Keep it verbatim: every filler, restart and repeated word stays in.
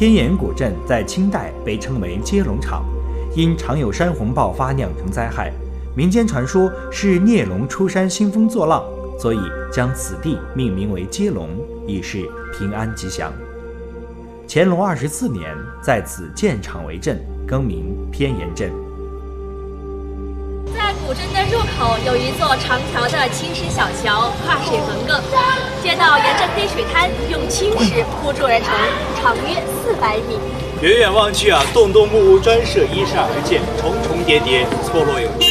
偏岩古镇在清代被称为接龙场，因常有山洪爆发酿成灾害，民间传说是孽龙出山兴风作浪，所以将此地命名为接龙，以示平安吉祥。乾隆二十四年，在此建厂为镇，更名偏岩镇。 在古镇的入口有一座长条的青石小桥，跨水横亘，街道沿着黑水滩用青石铺筑而成，长约四百米。 远远望去啊，栋栋木屋专设依山而建，重重叠叠，错落有致。